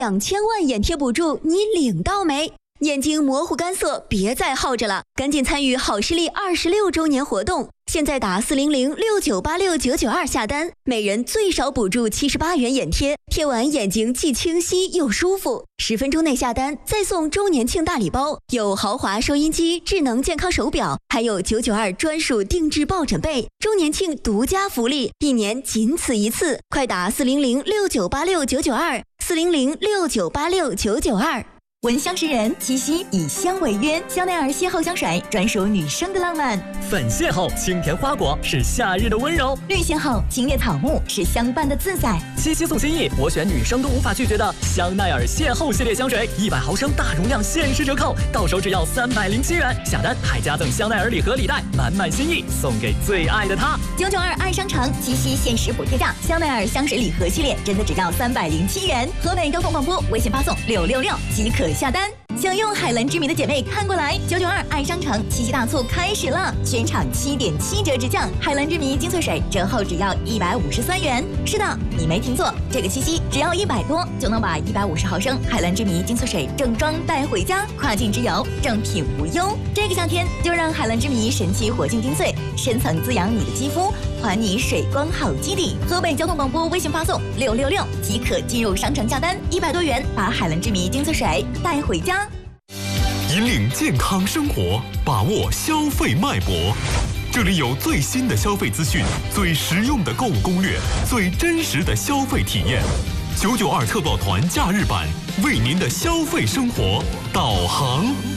2000万眼贴补助，你领到没？眼睛模糊干涩，别再耗着了，赶紧参与好视力26周年活动！现在打40069869992下单，每人最少补助78元眼贴，贴完眼睛既清晰又舒服。10分钟内下单，再送周年庆大礼包，有豪华收音机、智能健康手表，还有992专属定制抱枕被。周年庆独家福利，1年仅此一次，快打40069869924，40069869992。 闻香识人，七夕以香为约，香奈儿邂逅香水专属女生的浪漫。 粉邂逅清甜花果是夏日的温柔， 绿邂逅青叶草木是相伴的自在。 七夕送心意，我选女生都无法拒绝的香奈儿邂逅系列香水，100毫升大容量限时折扣，到手只要307元，下单还加赠香奈儿礼盒礼袋，满满心意送给最爱的他。 992爱商城七夕限时补贴价，香奈儿香水礼盒系列真的只要307元。河北交通广播微信发送666即可下单。想用海蓝之谜的姐妹看过来，992爱商城七夕大促开始了，全场7.7折直降，海蓝之谜精粹水折后只要153元。是的，你没听错，这个七夕只要100多就能把150毫升海蓝之谜精粹水正装带回家，跨境之游正品无忧。这个夏天就让海蓝之谜神奇活性精粹深层滋养你的肌肤，还你水光好基底。河北交通广播微信发送666即可进入商城下单，100多元把海蓝之谜精粹水带回家。 引领健康生活，把握消费脉搏。这里有最新的消费资讯，最实用的购物攻略，最真实的消费体验。992特报团假日版，为您的消费生活导航。